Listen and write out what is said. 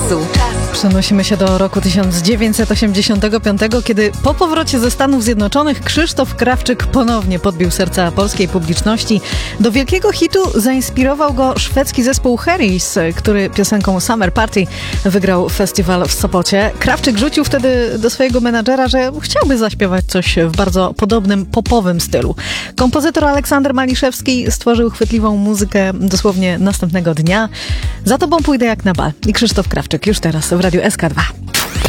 czasu. Przenosimy się do roku 1985, kiedy po powrocie ze Stanów Zjednoczonych Krzysztof Krawczyk ponownie podbił serca polskiej publiczności. Do wielkiego hitu zainspirował go szwedzki zespół Harris, który piosenką Summer Party wygrał festiwal w Sopocie. Krawczyk rzucił wtedy do swojego menadżera, że chciałby zaśpiewać coś w bardzo podobnym popowym stylu. Kompozytor Aleksander Maliszewski stworzył chwytliwą muzykę dosłownie następnego dnia. Za tobą pójdę jak na bal. I Krzysztof Krawczyk już teraz w Radiu SK2.